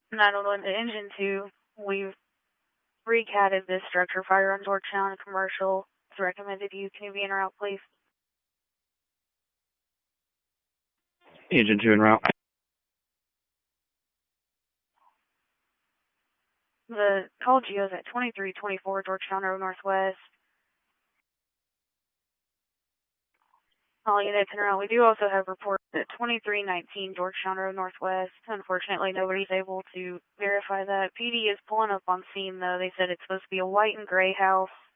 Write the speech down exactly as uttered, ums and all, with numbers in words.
nine one one to Engine two. We've recatted this structure fire on Georgetown Commercial. It's recommended you. Can you be en route, please? Engine two en route. The call geo's at twenty-three twenty-four Georgetown Road Northwest. All units en route. We do also have reports at twenty-three nineteen Georgetown Road Northwest. Unfortunately, nobody's able to verify that. P D is pulling up on scene, though. They said it's supposed to be a white and gray house.